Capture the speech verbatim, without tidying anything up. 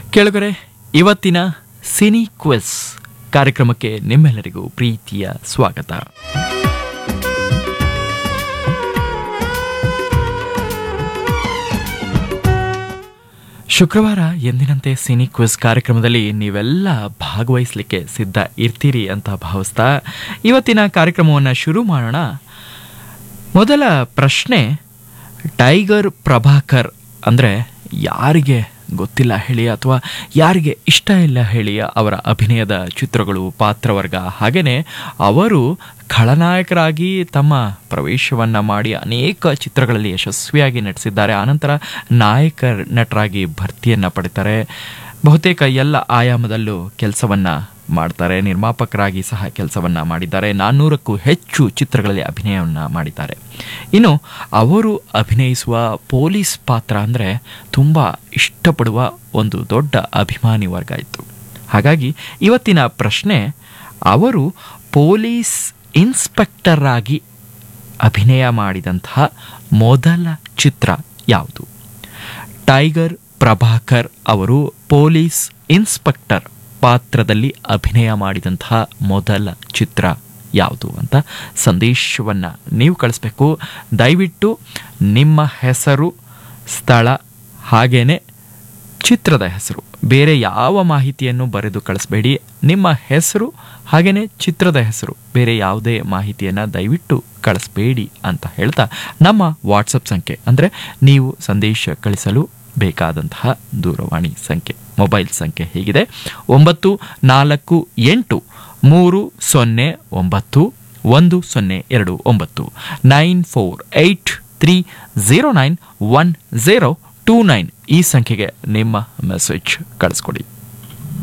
ಕೇಳುಗರೆ, ಇವತ್ತಿನ cine quiz ಕಾರ್ಯಕ್ರಮಕ್ಕೆ ನಿಮ್ಮೆಲ್ಲರಿಗೂ ಪ್ರೀತಿಯ ಸ್ವಾಗತ. ಶುಕ್ರವಾರ ಎಂದಿನಂತೆ ಸಿನಿ ಕ್ವಿಜ್ ಕಾರ್ಯಕ್ರಮದಲ್ಲಿ ನೀವೆಲ್ಲ ಭಾಗವಹಿಸಲಿಕ್ಕೆ ಸಿದ್ಧ ಇರ್ತೀರಿ ಅಂತ ಭಾವಿಸ್ತಾ ಇವತ್ತಿನ ಕಾರ್ಯಕ್ರಮವನ್ನು ಶುರು ಮಾಡೋಣ. ಮೊದಲ ಪ್ರಶ್ನೆ, ಟೈಗರ್ ಪ್ರಭಾಕರ್ ಅಂದರೆ ಯಾರಿಗೆ ಗೊತ್ತಿಲ್ಲ ಹೇಳಿ, ಅಥವಾ ಯಾರಿಗೆ ಇಷ್ಟ ಇಲ್ಲ ಹೇಳಿ ಅವರ ಅಭಿನಯದ ಚಿತ್ರಗಳು, ಪಾತ್ರವರ್ಗ. ಹಾಗೆಯೇ ಅವರು ಖಳನಾಯಕರಾಗಿ ತಮ್ಮ ಪ್ರವೇಶವನ್ನು ಮಾಡಿ ಅನೇಕ ಚಿತ್ರಗಳಲ್ಲಿ ಯಶಸ್ವಿಯಾಗಿ ನಟಿಸಿದ್ದಾರೆ. ಆನಂತರ ನಾಯಕ ನಟರಾಗಿ ಭರ್ತಿಯನ್ನು ಪಡಿತಾರೆ. ಬಹುತೇಕ ಎಲ್ಲ ಆಯಾಮದಲ್ಲೂ ಕೆಲಸವನ್ನು ಮಾಡ್ತಾರೆ. ನಿರ್ಮಾಪಕರಾಗಿ ಸಹ ಕೆಲಸವನ್ನು ಮಾಡಿದ್ದಾರೆ. ನಾನ್ನೂರಕ್ಕೂ ಹೆಚ್ಚು ಚಿತ್ರಗಳಲ್ಲಿ ಅಭಿನಯವನ್ನು ಮಾಡಿದ್ದಾರೆ. ಇನ್ನು ಅವರು ಅಭಿನಯಿಸುವ ಪೊಲೀಸ್ ಪಾತ್ರ ಅಂದರೆ ತುಂಬ ಇಷ್ಟಪಡುವ ಒಂದು ದೊಡ್ಡ ಅಭಿಮಾನಿ ವರ್ಗ ಇತ್ತು. ಹಾಗಾಗಿ ಇವತ್ತಿನ ಪ್ರಶ್ನೆ, ಅವರು ಪೊಲೀಸ್ ಇನ್ಸ್ಪೆಕ್ಟರ್ ಆಗಿ ಅಭಿನಯ ಮಾಡಿದಂತಹ ಮೊದಲ ಚಿತ್ರ ಯಾವುದು? ಟೈಗರ್ ಪ್ರಭಾಕರ್ ಅವರು ಪೊಲೀಸ್ ಇನ್ಸ್ಪೆಕ್ಟರ್ ಪಾತ್ರದಲ್ಲಿ ಅಭಿನಯ ಮಾಡಿದಂತಹ ಮೊದಲ ಚಿತ್ರ ಯಾವುದು ಅಂತ ಸಂದೇಶವನ್ನು ನೀವು ಕಳಿಸ್ಬೇಕು. ದಯವಿಟ್ಟು ನಿಮ್ಮ ಹೆಸರು, ಸ್ಥಳ, ಹಾಗೇನೆ ಚಿತ್ರದ ಹೆಸರು, ಬೇರೆ ಯಾವ ಮಾಹಿತಿಯನ್ನು ಬರೆದು ಕಳಿಸ್ಬೇಡಿ. ನಿಮ್ಮ ಹೆಸರು ಹಾಗೆಯೇ ಚಿತ್ರದ ಹೆಸರು, ಬೇರೆ ಯಾವುದೇ ಮಾಹಿತಿಯನ್ನು ದಯವಿಟ್ಟು ಕಳಿಸ್ಬೇಡಿ ಅಂತ ಹೇಳ್ತಾ, ನಮ್ಮ ವಾಟ್ಸಪ್ ಸಂಖ್ಯೆ ಅಂದರೆ ನೀವು ಸಂದೇಶ ಕಳಿಸಲು ಬೇಕಾದಂತಹ ದೂರವಾಣಿ ಸಂಖ್ಯೆ, ಮೊಬೈಲ್ ಸಂಖ್ಯೆ ಹೀಗಿದೆ: ಒಂಬತ್ತು ನಾಲ್ಕು ಎಂಟು ಮೂರು ಸೊನ್ನೆ ಒಂಬತ್ತು ಒಂದು ಸೊನ್ನೆ ಎರಡು ಒಂಬತ್ತು, nine four eight three zero nine one zero two nine. ಈ ಸಂಖ್ಯೆಗೆ ನಿಮ್ಮ ಮೆಸೇಜ್ ಕಳಿಸ್ಕೊಡಿ.